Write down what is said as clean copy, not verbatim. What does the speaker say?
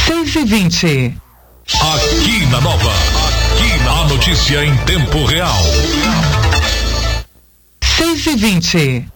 6h20. Aqui na Nova, a notícia em tempo real. 6h20.